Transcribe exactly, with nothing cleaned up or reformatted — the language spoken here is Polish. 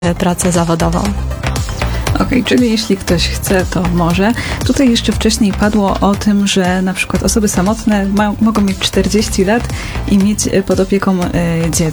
pracę zawodową. Okej, okay, czyli jeśli ktoś chce, to może. Tutaj jeszcze wcześniej padło o tym, że na przykład osoby samotne ma, mogą mieć czterdzieści lat i mieć pod opieką y, dziecko.